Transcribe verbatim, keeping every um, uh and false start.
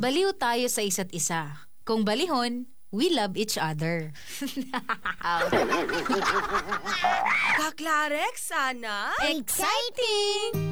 Baliw tayo sa isa't isa. Kung balihon, we love each other. Kaklarek, sana? Exciting!